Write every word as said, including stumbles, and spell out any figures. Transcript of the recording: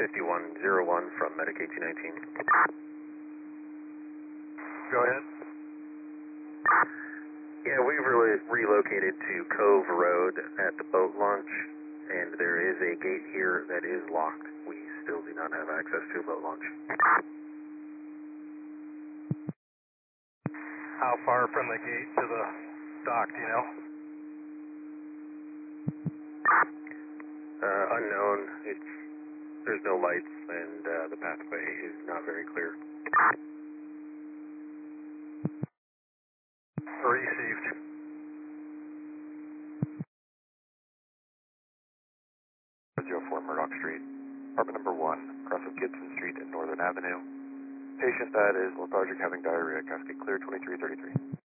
fifty-one oh one from Medicaid two nineteen. Go ahead. Yeah, we've re relocated to Cove Road at the boat launch, and there is a gate here that is locked. We still do not have access to a boat launch. How far from the gate to the dock, do you know? Uh, unknown. It's there's no lights, and uh, the pathway is not very clear. Received. zero four Murdoch Street, apartment number one, across from Gibson Street and Northern Avenue. Patient that is lethargic, having diarrhea, cascade clear, twenty-three thirty-three.